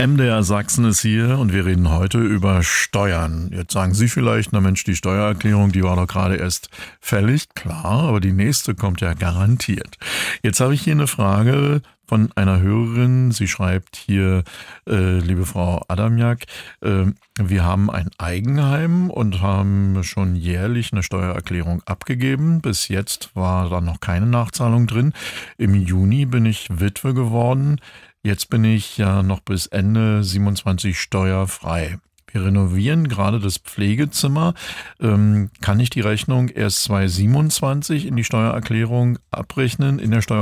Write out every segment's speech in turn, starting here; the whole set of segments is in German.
MDR Sachsen ist hier und wir reden heute über Steuern. Jetzt sagen Sie vielleicht, na Mensch, die Steuererklärung, die war doch gerade erst fällig. Klar, aber die nächste kommt ja garantiert. Jetzt habe ich hier eine Frage von einer Hörerin. Sie schreibt hier, liebe Frau Adamjak, wir haben ein Eigenheim und haben schon jährlich eine Steuererklärung abgegeben. Bis jetzt war da noch keine Nachzahlung drin. Im Juni bin ich Witwe geworden. Jetzt bin ich ja noch bis Ende 27 steuerfrei. Wir renovieren gerade das Pflegezimmer. Kann ich die Rechnung erst 2027 in der Steuererklärung abrechnen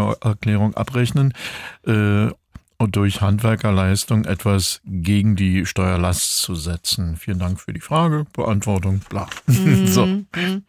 und durch Handwerkerleistung etwas gegen die Steuerlast zu setzen? Vielen Dank für die Frage, Beantwortung, bla. So.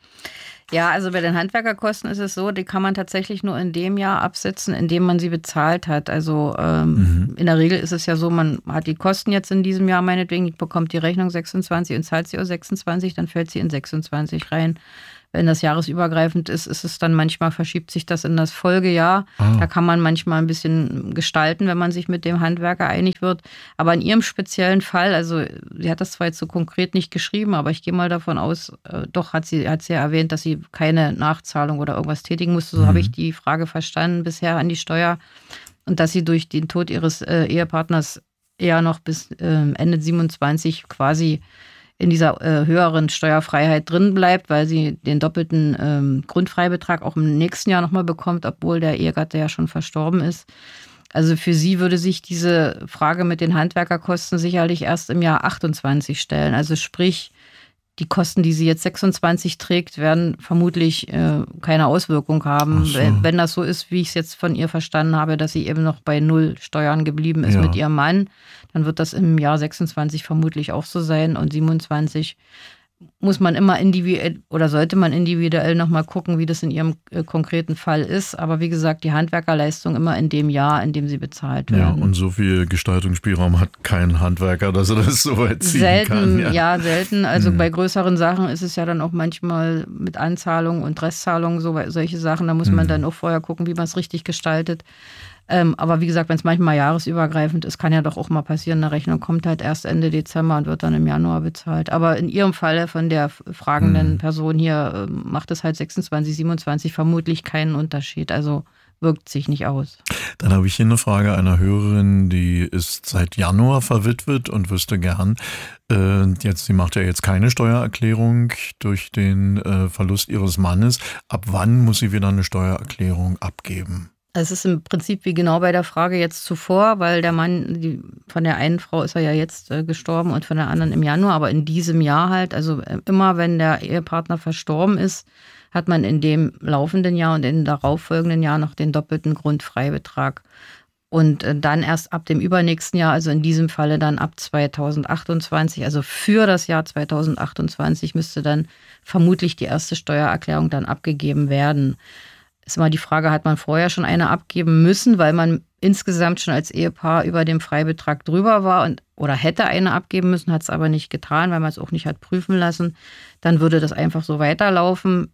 Ja, also bei den Handwerkerkosten ist es so, die kann man tatsächlich nur in dem Jahr absetzen, in dem man sie bezahlt hat. Also in der Regel ist es ja so, man hat die Kosten jetzt in diesem Jahr meinetwegen, bekommt die Rechnung 26 und zahlt sie auch 26, dann fällt sie in 26 rein. Wenn das jahresübergreifend ist, ist es dann manchmal, verschiebt sich das in das Folgejahr. Da kann man manchmal ein bisschen gestalten, wenn man sich mit dem Handwerker einig wird. Aber in ihrem speziellen Fall, also sie hat das zwar jetzt so konkret nicht geschrieben, aber ich gehe mal davon aus, doch hat sie ja erwähnt, dass sie keine Nachzahlung oder irgendwas tätigen musste. So habe ich die Frage verstanden bisher an die Steuer. Und dass sie durch den Tod ihres Ehepartners eher noch bis Ende 27 quasi in dieser höheren Steuerfreiheit drin bleibt, weil sie den doppelten Grundfreibetrag auch im nächsten Jahr nochmal bekommt, obwohl der Ehegatte ja schon verstorben ist. Also für sie würde sich diese Frage mit den Handwerkerkosten sicherlich erst im Jahr 28 stellen. Also sprich, die Kosten, die sie jetzt 26 trägt, werden vermutlich keine Auswirkung haben. So. Wenn das so ist, wie ich es jetzt von ihr verstanden habe, dass sie eben noch bei 0 Steuern geblieben ist mit ihrem Mann, dann wird das im Jahr 26 vermutlich auch so sein. Und 27 muss man immer individuell oder sollte man individuell nochmal gucken, wie das in ihrem konkreten Fall ist. Aber wie gesagt, die Handwerkerleistung immer in dem Jahr, in dem sie bezahlt werden. Ja, und so viel Gestaltungsspielraum hat kein Handwerker, dass er das so erziehen kann. Ja, selten. Also bei größeren Sachen ist es ja dann auch manchmal mit Anzahlung und Restzahlung, solche Sachen. Da muss man dann auch vorher gucken, wie man es richtig gestaltet. Aber wie gesagt, wenn es manchmal jahresübergreifend ist, kann ja doch auch mal passieren, eine Rechnung kommt halt erst Ende Dezember und wird dann im Januar bezahlt. Aber in ihrem Falle von der fragenden Person hier macht es halt 26, 27 vermutlich keinen Unterschied. Also wirkt sich nicht aus. Dann habe ich hier eine Frage einer Hörerin, die ist seit Januar verwitwet und wüsste gern, sie macht ja jetzt keine Steuererklärung durch den Verlust ihres Mannes. Ab wann muss sie wieder eine Steuererklärung abgeben? Es ist im Prinzip wie genau bei der Frage jetzt zuvor, weil der Mann, von der einen Frau ist er ja jetzt gestorben und von der anderen im Januar, aber in diesem Jahr halt, also immer wenn der Ehepartner verstorben ist, hat man in dem laufenden Jahr und in darauffolgenden Jahr noch den doppelten Grundfreibetrag. Und dann erst ab dem übernächsten Jahr, also in diesem Falle dann ab 2028, also für das Jahr 2028 müsste dann vermutlich die erste Steuererklärung dann abgegeben werden. Ist immer die Frage, hat man vorher schon eine abgeben müssen, weil man insgesamt schon als Ehepaar über dem Freibetrag drüber war oder hätte eine abgeben müssen, hat es aber nicht getan, weil man es auch nicht hat prüfen lassen. Dann würde das einfach so weiterlaufen.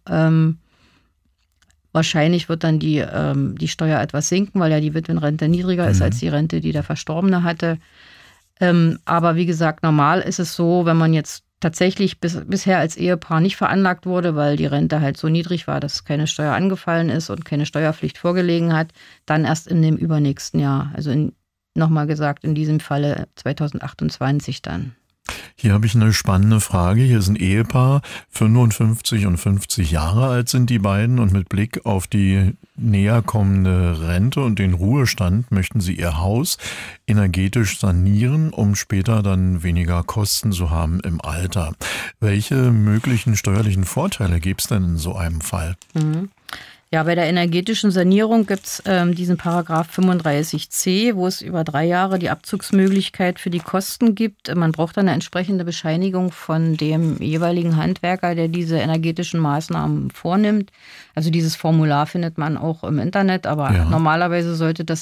Wahrscheinlich wird dann die Steuer etwas sinken, weil ja die Witwenrente niedriger ist als die Rente, die der Verstorbene hatte. Aber wie gesagt, normal ist es so, wenn man jetzt tatsächlich bisher als Ehepaar nicht veranlagt wurde, weil die Rente halt so niedrig war, dass keine Steuer angefallen ist und keine Steuerpflicht vorgelegen hat, dann erst in dem übernächsten Jahr. Also nochmal gesagt, in diesem Falle 2028 dann. Hier habe ich eine spannende Frage. Hier ist ein Ehepaar, 55 und 50 Jahre alt sind die beiden und mit Blick auf die näher kommende Rente und den Ruhestand möchten sie ihr Haus energetisch sanieren, um später dann weniger Kosten zu haben im Alter. Welche möglichen steuerlichen Vorteile gibt es denn in so einem Fall? Ja, bei der energetischen Sanierung gibt es diesen Paragraph 35c, wo es über 3 Jahre die Abzugsmöglichkeit für die Kosten gibt. Man braucht dann eine entsprechende Bescheinigung von dem jeweiligen Handwerker, der diese energetischen Maßnahmen vornimmt. Also dieses Formular findet man auch im Internet, aber normalerweise sollte das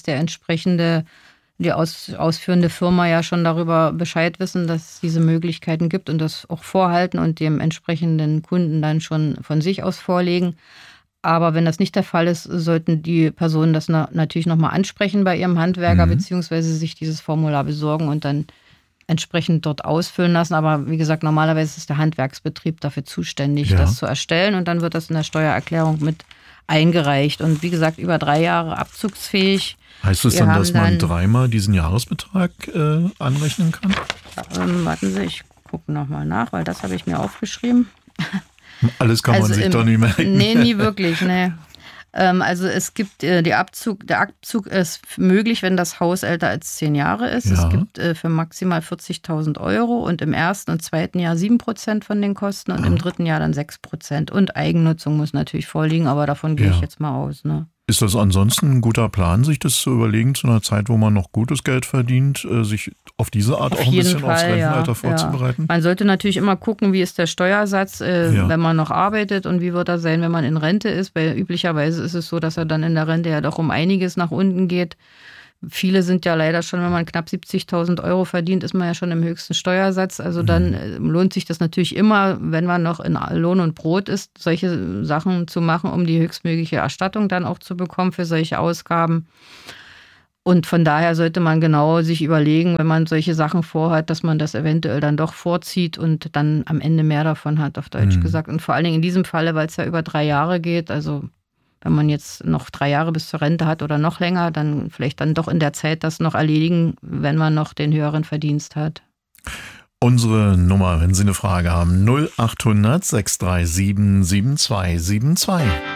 die ausführende Firma ja schon darüber Bescheid wissen, dass es diese Möglichkeiten gibt und das auch vorhalten und dem entsprechenden Kunden dann schon von sich aus vorlegen. Aber wenn das nicht der Fall ist, sollten die Personen das natürlich nochmal ansprechen bei ihrem Handwerker, beziehungsweise sich dieses Formular besorgen und dann entsprechend dort ausfüllen lassen. Aber wie gesagt, normalerweise ist der Handwerksbetrieb dafür zuständig, das zu erstellen. Und dann wird das in der Steuererklärung mit eingereicht. Und wie gesagt, über 3 Jahre abzugsfähig. Heißt es dann, dass man 3-mal diesen Jahresbetrag anrechnen kann? Warten Sie, ich gucke nochmal nach, weil das habe ich mir aufgeschrieben. Alles kann man sich doch nicht merken. Nee, nie wirklich, nee. Also es gibt der Abzug ist möglich, wenn das Haus älter als 10 Jahre ist. Es gibt für maximal 40.000 Euro und im ersten und zweiten Jahr 7% von den Kosten und im dritten Jahr dann 6%. Und Eigennutzung muss natürlich vorliegen, aber davon gehe ich jetzt mal aus. Ne? Ist das ansonsten ein guter Plan, sich das zu überlegen, zu einer Zeit, wo man noch gutes Geld verdient, sich auf diese Art auch ein bisschen aufs Rentenalter vorzubereiten? Ja. Man sollte natürlich immer gucken, wie ist der Steuersatz, wenn man noch arbeitet und wie wird er sein, wenn man in Rente ist. Weil üblicherweise ist es so, dass er dann in der Rente ja doch um einiges nach unten geht. Viele sind ja leider schon, wenn man knapp 70.000 Euro verdient, ist man ja schon im höchsten Steuersatz. Also dann lohnt sich das natürlich immer, wenn man noch in Lohn und Brot ist, solche Sachen zu machen, um die höchstmögliche Erstattung dann auch zu bekommen für solche Ausgaben. Und von daher sollte man genau sich überlegen, wenn man solche Sachen vorhat, dass man das eventuell dann doch vorzieht und dann am Ende mehr davon hat, auf Deutsch gesagt. Und vor allen Dingen in diesem Falle, weil es ja über 3 Jahre geht, also wenn man jetzt noch 3 Jahre bis zur Rente hat oder noch länger, dann vielleicht dann doch in der Zeit das noch erledigen, wenn man noch den höheren Verdienst hat. Unsere Nummer, wenn Sie eine Frage haben, 0800 637 7272.